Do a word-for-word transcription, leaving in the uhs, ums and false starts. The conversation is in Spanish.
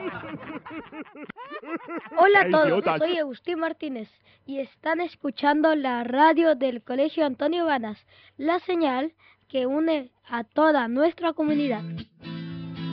Hola a ¡Qué todos, idiotas! soy Agustín Martínez y están escuchando la radio del Colegio Antonio Banas, la señal que une a toda nuestra comunidad.